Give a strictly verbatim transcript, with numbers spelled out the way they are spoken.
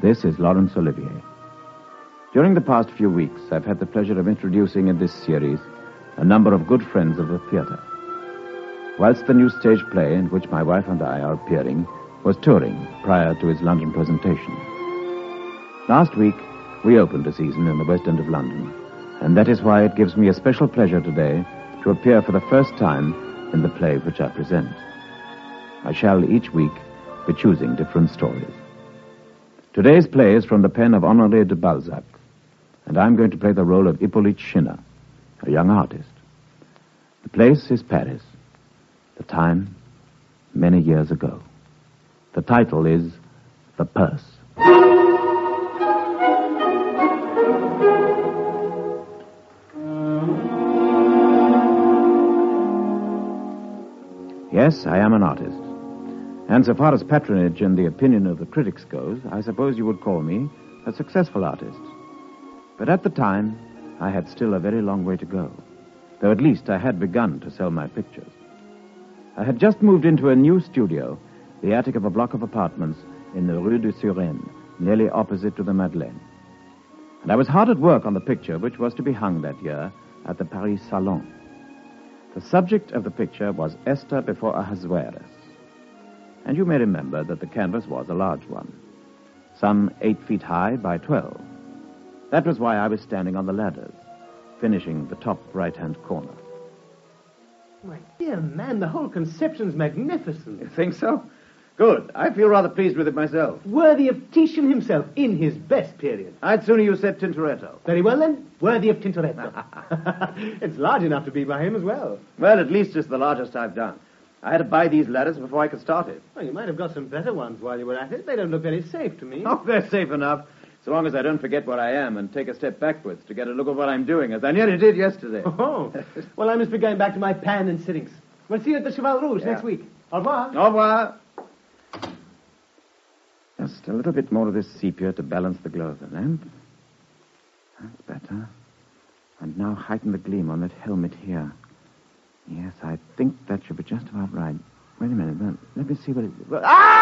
This is Laurence Olivier. During the past few weeks, I've had the pleasure of introducing in this series a number of good friends of the theater. Whilst the new stage play in which my wife and I are appearing was touring prior to its London presentation. Last week, we opened a season in the West End of London, and that is why it gives me a special pleasure today to appear for the first time in the play which I present. I shall each week be choosing different stories. Today's play is from the pen of Honoré de Balzac, and I'm going to play the role of Hippolyte Schinner, a young artist. The place is Paris. The time, many years ago. The title is The Purse. Yes, I am an artist. And so far as patronage and the opinion of the critics goes, I suppose you would call me a successful artist. But at the time, I had still a very long way to go, though at least I had begun to sell my pictures. I had just moved into a new studio, the attic of a block of apartments in the Rue de Suresnes, nearly opposite to the Madeleine. And I was hard at work on the picture which was to be hung that year at the Paris Salon. The subject of the picture was Esther before Ahasuerus. And you may remember that the canvas was a large one, some eight feet high by twelve. That was why I was standing on the ladders, finishing the top right-hand corner. My dear man, the whole conception's magnificent. You think so? Good. I feel rather pleased with it myself. Worthy of Titian himself in his best period. I'd sooner you said Tintoretto. Very well, then. Worthy of Tintoretto. It's large enough to be by him as well. Well, at least it's the largest I've done. I had to buy these ladders before I could start it. Well, you might have got some better ones while you were at it. They don't look very safe to me. Oh, they're safe enough, so long as I don't forget what I am and take a step backwards to get a look at what I'm doing, as I nearly did yesterday. Oh, well, I must be going back to my pan and sittings. We'll see you at the Cheval Rouge Yeah. next week. Au revoir. Au revoir. Just a little bit more of this sepia to balance the glow of the lamp. That's better. And now heighten the gleam on that helmet here. Yes, I think that should be just about right. Wait a minute. Let, let me see what it... Ah!